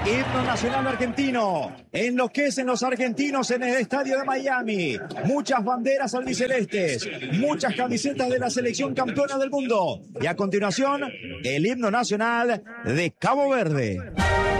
Himno nacional argentino. Enloquecen los argentinos en el estadio de Miami. Muchas banderas albicelestes, muchas camisetas de la selección campeona del mundo. Y a continuación, el himno nacional de Cabo Verde.